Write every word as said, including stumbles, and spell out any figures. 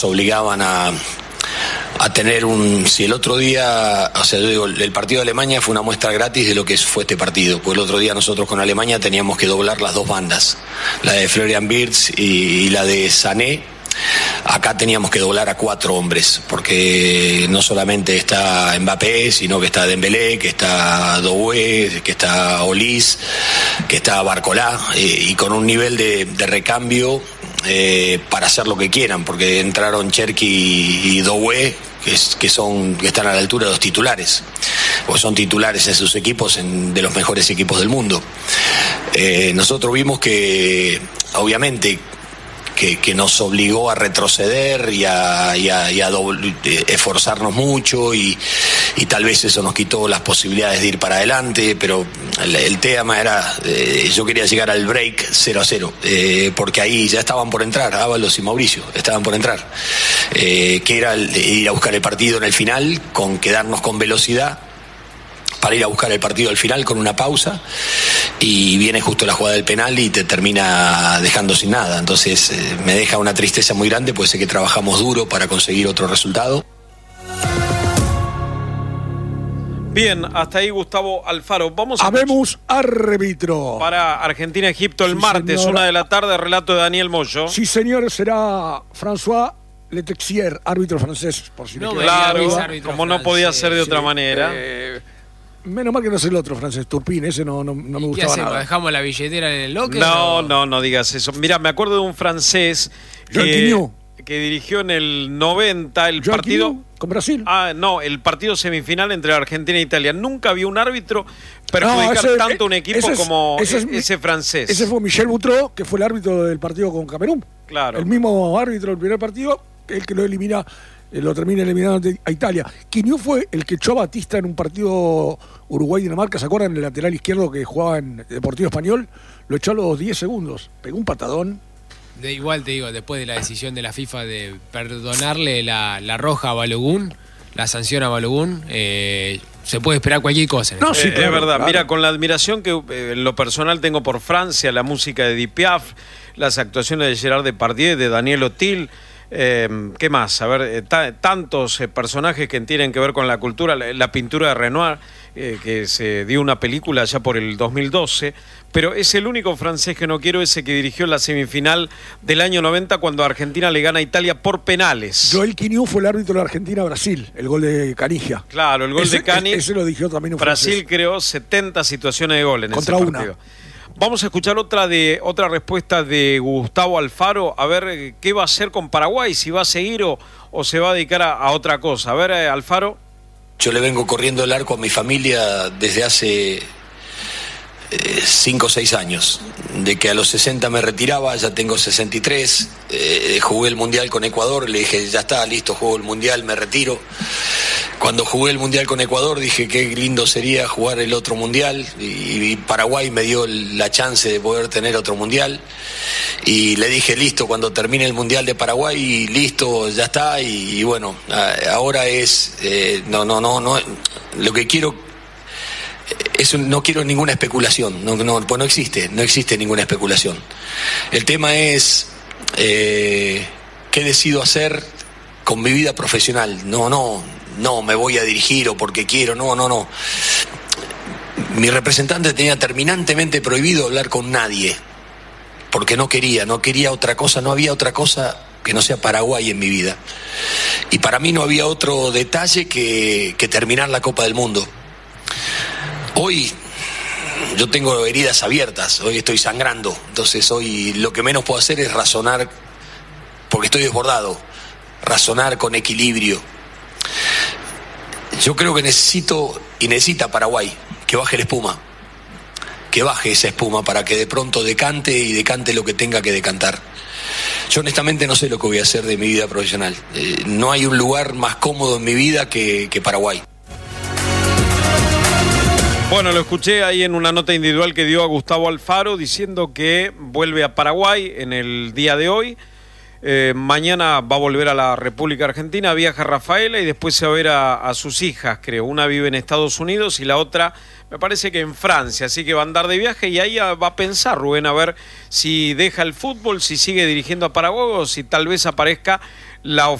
obligaban a, a tener un... Si el otro día, o sea, yo digo, el partido de Alemania fue una muestra gratis de lo que fue este partido, pues el otro día nosotros con Alemania teníamos que doblar las dos bandas, la de Florian Wirtz y, y la de Sané. Acá teníamos que doblar a cuatro hombres, porque no solamente está Mbappé, sino que está Dembélé, que está Doué, que está Olís, que está Barcolá, eh, y con un nivel de, de recambio eh, para hacer lo que quieran, porque entraron Cherki y, y Doué, que, es, que, son, que están a la altura de los titulares, o son titulares en sus equipos, en, de los mejores equipos del mundo. Eh, nosotros vimos que, obviamente, Que, que nos obligó a retroceder y a, y a, y a doble, esforzarnos mucho y, y tal vez eso nos quitó las posibilidades de ir para adelante, pero el, el tema era, eh, yo quería llegar al break cero a cero, eh, porque ahí ya estaban por entrar, Ábalos y Mauricio, estaban por entrar, eh, que era el, ir a buscar el partido en el final, con quedarnos con velocidad, para ir a buscar el partido al final con una pausa, y viene justo la jugada del penal y te termina dejando sin nada. Entonces eh, me deja una tristeza muy grande, pues sé que trabajamos duro para conseguir otro resultado. Bien, hasta ahí Gustavo Alfaro. Vamos a Habemos árbitro. Para Argentina-Egipto el sí, martes, señor. Una de la tarde, relato de Daniel Moyo. Sí, señor, será François Letexier, árbitro francés, por si no, me claro, como no podía ser de otra sí, manera. Eh, Menos mal que no es el otro francés, Turpin, ese no, no, no me gustaba ¿Qué hacemos? nada. ¿Dejamos la billetera en el locker? No, o... no, no digas eso. Mira, me acuerdo de un francés que, que dirigió en el noventa el Joan partido... Quignou, con Brasil. Ah, no, el partido semifinal entre Argentina e Italia. Nunca vi un árbitro perjudicar no, ese, tanto un equipo ese es, como ese, es, ese francés. Ese fue Michel Boutreau, que fue el árbitro del partido con Camerún. Claro. El mismo árbitro del primer partido, el que lo elimina... lo termina eliminando a Italia. Quignou fue el que echó a Batista en un partido Uruguay-Dinamarca, ¿se acuerdan? El lateral izquierdo que jugaba en Deportivo Español, lo echó a los diez segundos, pegó un patadón. De igual te digo, después de la decisión de la FIFA de perdonarle la, la roja a Balogun, la sanción a Balogun, eh, se puede esperar cualquier cosa. No, sí, eh, claro, es verdad. Claro. Mira, con la admiración que eh, en lo personal tengo por Francia, la música de Edith Piaf, las actuaciones de Gerard Depardieu, de Daniel Otil, Eh, ¿qué más? A ver, eh, ta, tantos eh, personajes que tienen que ver con la cultura, la, la pintura de Renoir, eh, que se dio una película ya por el dos mil doce, pero es el único francés que no quiero, ese que dirigió la semifinal del año noventa cuando Argentina le gana a Italia por penales. Joel Quignou fue el árbitro de Argentina-Brasil, el gol de Canigia. Claro, el gol ese, de Cani. Ese lo dirigió también un Brasil francés. creó setenta situaciones de gol en contra ese una. partido. Vamos a escuchar otra de otra respuesta de Gustavo Alfaro, a ver qué va a hacer con Paraguay, si va a seguir o, o se va a dedicar a, a otra cosa. A ver, eh, Alfaro. Yo le vengo corriendo el arco a mi familia desde hace cinco o seis años. De que a los sesenta me retiraba, ya tengo sesenta y tres, eh, jugué el Mundial con Ecuador, le dije, ya está, listo, juego el Mundial, me retiro. Cuando jugué el Mundial con Ecuador dije qué lindo sería jugar el otro Mundial, y, y Paraguay me dio la chance de poder tener otro Mundial, y le dije, listo, cuando termine el Mundial de Paraguay, listo, ya está, y, y bueno, ahora es, eh, no, no, no, no, lo que quiero... Eso, no quiero ninguna especulación, no, no, pues no existe, no existe ninguna especulación. El tema es eh, qué decido hacer con mi vida profesional. No, no, no me voy a dirigir o porque quiero, no, no, no. Mi representante tenía terminantemente prohibido hablar con nadie, porque no quería, no quería otra cosa, no había otra cosa que no sea Paraguay en mi vida. Y para mí no había otro detalle que, que terminar la Copa del Mundo. Hoy yo tengo heridas abiertas, hoy estoy sangrando, entonces hoy lo que menos puedo hacer es razonar, porque estoy desbordado, razonar con equilibrio. Yo creo que necesito, y necesita Paraguay, que baje la espuma, que baje esa espuma para que de pronto decante y decante lo que tenga que decantar. Yo honestamente no sé lo que voy a hacer de mi vida profesional. Eh, no hay un lugar más cómodo en mi vida que, que Paraguay. Bueno, lo escuché ahí en una nota individual que dio a Gustavo Alfaro diciendo que vuelve a Paraguay en el día de hoy. Eh, mañana va a volver a la República Argentina, viaja Rafaela y después se va a ver a, a sus hijas, creo. Una vive en Estados Unidos y la otra me parece que en Francia, así que va a andar de viaje y ahí va a pensar Rubén a ver si deja el fútbol, si sigue dirigiendo a Paraguay o si tal vez aparezca la